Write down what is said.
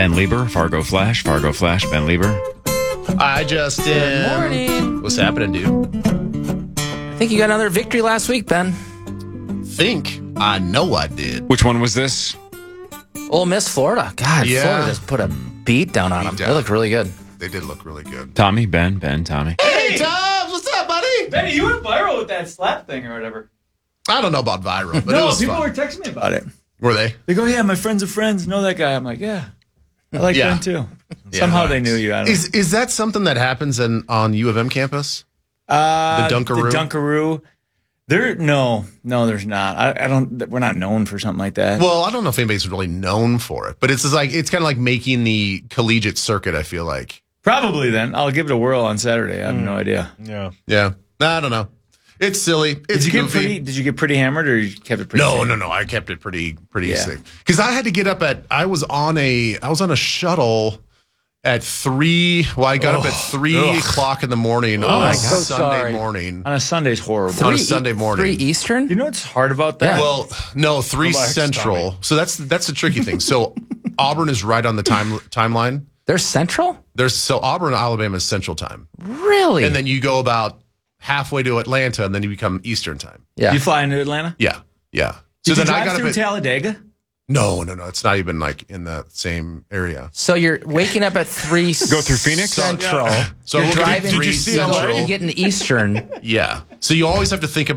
Ben Lieber, Fargo Flash, Ben Lieber. Hi, Justin. Good morning. What's happening, dude? I think you got another victory last week, Ben. I know I did. Which one was this? Ole Miss, Florida. God, Yeah. Florida just put a beat down on them. down. They look really good. They did look really good. Tommy, Ben, Tommy. Hey, Tom, what's up, buddy? Benny, you went viral with that slap thing or whatever. I don't know about viral, but it No, was people fun. were texting me about it. Were they? They go, yeah, my friends of friends know that guy. I'm like, yeah, I like Yeah. Ben too. Yeah, Somehow they nice. knew you. I don't Is that something that happens on U of M campus? know. the Dunkaroo? The Dunkaroo. No, there's not. I don't. We're not known for something like that. Well, I don't know if anybody's really known for it, but it's kind of like making the collegiate circuit. I feel like. Probably then. I'll give it a whirl on Saturday. I have no idea. Yeah. I don't know. It's silly. It's goofy. Did you get pretty hammered or you kept it pretty? No. safe? I kept it pretty Yeah. sick because I had to get up I was on a shuttle at 3. Well, I got up at 3 o'clock in the morning on my a God. So Sunday sorry. morning. On a Sunday's horrible. On a Sunday morning. 3 Eastern? You know what's hard about that? Well, no, 3 Relax, Central. Tommy. So that's the tricky thing. So Auburn is right on the timeline. They're Central? So Auburn, Alabama is Central time, Really? and then you go about halfway to Atlanta, and then you become Eastern time. yeah. You fly into Atlanta? Yeah. So Did you then I drive got through up. Talladega? No. It's not even like in the same area. So you're waking up at 3 Go through Phoenix? Central. So you're we're gonna do driving 3 Central. Central. You're getting Eastern. Yeah. So you always have to think about